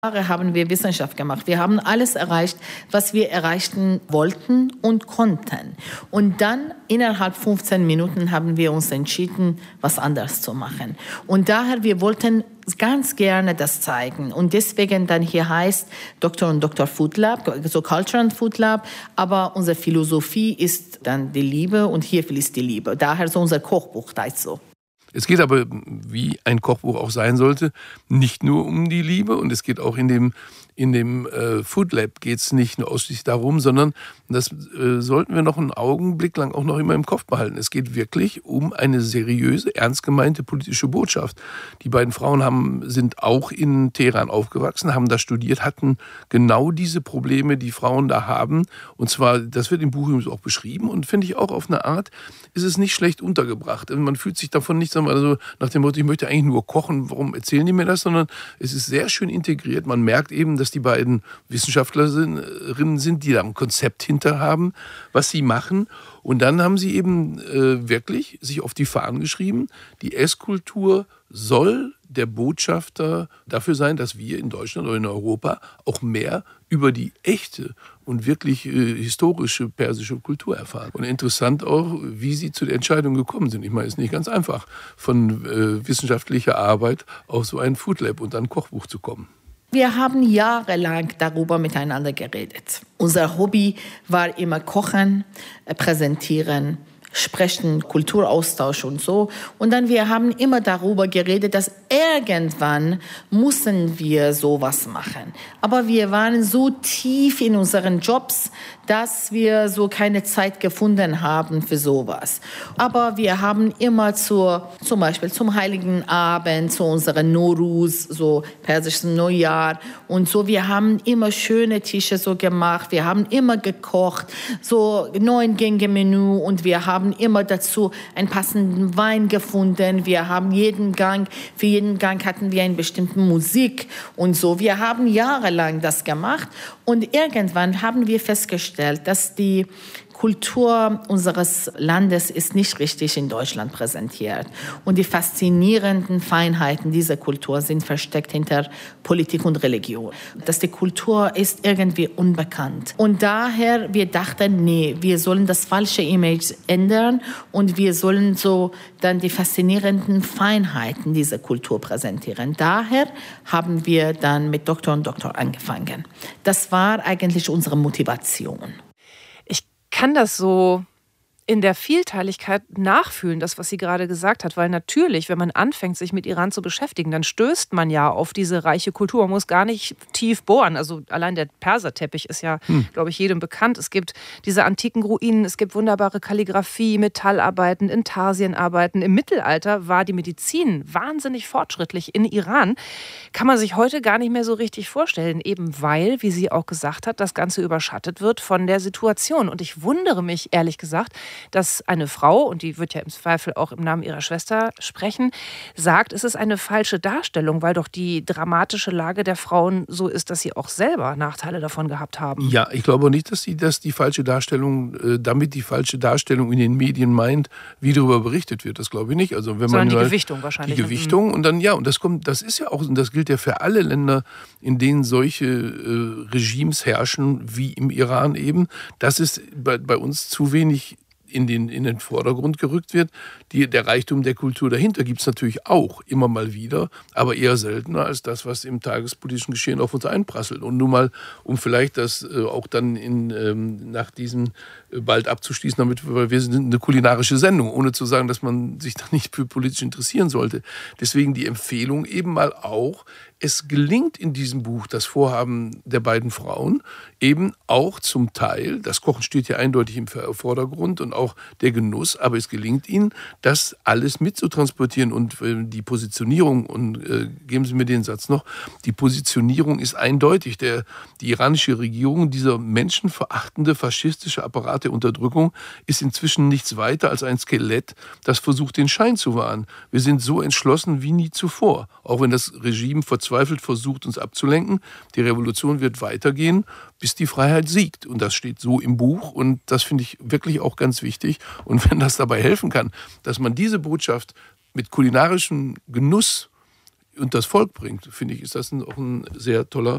Jahre haben wir Wissenschaft gemacht. Wir haben alles erreicht, was wir erreichen wollten und konnten. Und dann innerhalb 15 Minuten haben wir uns entschieden, was anderes zu machen. Und daher, wir wollten ganz gerne das zeigen. Und deswegen dann hier heißt Dr. und Dr. Food Lab, so Culture and Food Lab. Aber unsere Philosophie ist dann die Liebe und hier fließt die Liebe. Daher so unser Kochbuch heißt so. Es geht aber, wie ein Kochbuch auch sein sollte, nicht nur um die Liebe, und es geht auch in dem Food Lab geht es nicht nur ausschließlich darum, sondern das sollten wir noch einen Augenblick lang auch noch immer im Kopf behalten. Es geht wirklich um eine seriöse, ernst gemeinte politische Botschaft. Die beiden Frauen sind auch in Teheran aufgewachsen, haben da studiert, hatten genau diese Probleme, die Frauen da haben. Und zwar, das wird im Buch übrigens auch beschrieben, und finde ich auch auf eine Art, ist es nicht schlecht untergebracht. Man fühlt sich davon nicht, also nach dem Motto, ich möchte eigentlich nur kochen, warum erzählen die mir das, sondern es ist sehr schön integriert. Man merkt eben, dass die beiden Wissenschaftlerinnen sind, die da ein Konzept hinter haben, was sie machen. Und dann haben sie eben wirklich sich auf die Fahnen geschrieben, die Esskultur soll der Botschafter dafür sein, dass wir in Deutschland oder in Europa auch mehr über die echte und wirklich historische persische Kultur erfahren. Und interessant auch, wie sie zu der Entscheidung gekommen sind. Ich meine, es ist nicht ganz einfach, von wissenschaftlicher Arbeit auf so ein Food Lab und ein Kochbuch zu kommen. Wir haben jahrelang darüber miteinander geredet. Unser Hobby war immer Kochen, Präsentieren, Sprechen, Kulturaustausch und so. Und dann wir haben immer darüber geredet, dass irgendwann müssen wir sowas machen. Aber wir waren so tief in unseren Jobs, dass wir so keine Zeit gefunden haben für sowas. Aber wir haben immer zum Beispiel zum Heiligen Abend, zu unserem Nowruz, so persischen Neujahr und so. Wir haben immer schöne Tische so gemacht. Wir haben immer gekocht, so 9-Gänge-Menü, und wir haben immer dazu einen passenden Wein gefunden. Wir haben für jeden Gang hatten wir eine bestimmte Musik und so. Wir haben jahrelang das gemacht, und irgendwann haben wir festgestellt, dass die Kultur unseres Landes ist nicht richtig in Deutschland präsentiert. Und die faszinierenden Feinheiten dieser Kultur sind versteckt hinter Politik und Religion. Dass die Kultur ist irgendwie unbekannt. Und daher, wir dachten, nee, wir sollen das falsche Image ändern und wir sollen so dann die faszinierenden Feinheiten dieser Kultur präsentieren. Daher haben wir dann mit Doktor und Doktor angefangen. Das war eigentlich unsere Motivation. Kann das so in der Vielteiligkeit nachfühlen, das, was sie gerade gesagt hat. Weil natürlich, wenn man anfängt, sich mit Iran zu beschäftigen, dann stößt man ja auf diese reiche Kultur. Man muss gar nicht tief bohren. Also allein der Perserteppich ist ja, glaube ich, jedem bekannt. Es gibt diese antiken Ruinen, es gibt wunderbare Kalligrafie, Metallarbeiten, Intarsienarbeiten. Im Mittelalter war die Medizin wahnsinnig fortschrittlich in Iran. Kann man sich heute gar nicht mehr so richtig vorstellen, eben weil, wie sie auch gesagt hat, das Ganze überschattet wird von der Situation. Und ich wundere mich, ehrlich gesagt, dass eine Frau, und die wird ja im Zweifel auch im Namen ihrer Schwester sprechen, sagt, es ist eine falsche Darstellung, weil doch die dramatische Lage der Frauen so ist, dass sie auch selber Nachteile davon gehabt haben. Ja, ich glaube nicht, dass die falsche Darstellung, damit die falsche Darstellung in den Medien meint, wie darüber berichtet wird. Das glaube ich nicht. Also wenn sondern man die Gewichtung wahrscheinlich. Die Gewichtung und dann, ja, und das ist ja auch, und das gilt ja für alle Länder, in denen solche Regimes herrschen, wie im Iran eben, dass es bei uns zu wenig in den Vordergrund gerückt wird. Der Reichtum der Kultur dahinter gibt es natürlich auch immer mal wieder, aber eher seltener als das, was im tagespolitischen Geschehen auf uns einprasselt. Und nun mal, um vielleicht das auch dann nach diesem bald abzuschließen, weil wir sind eine kulinarische Sendung, ohne zu sagen, dass man sich da nicht für politisch interessieren sollte. Deswegen die Empfehlung eben mal auch, es gelingt in diesem Buch das Vorhaben der beiden Frauen eben auch zum Teil, das Kochen steht ja eindeutig im Vordergrund und auch der Genuss, aber es gelingt ihnen, das alles mitzutransportieren und die Positionierung, und geben Sie mir den Satz noch, die Positionierung ist eindeutig. Die iranische Regierung, dieser menschenverachtende faschistische Apparat der Unterdrückung, ist inzwischen nichts weiter als ein Skelett, das versucht, den Schein zu wahren. Wir sind so entschlossen wie nie zuvor, auch wenn das Regime verzweifelt versucht, uns abzulenken. Die Revolution wird weitergehen, bis die Freiheit siegt. Und das steht so im Buch, und das finde ich wirklich auch ganz wichtig. Und wenn das dabei helfen kann, dass man diese Botschaft mit kulinarischem Genuss und das Volk bringt, finde ich, ist das auch ein sehr toller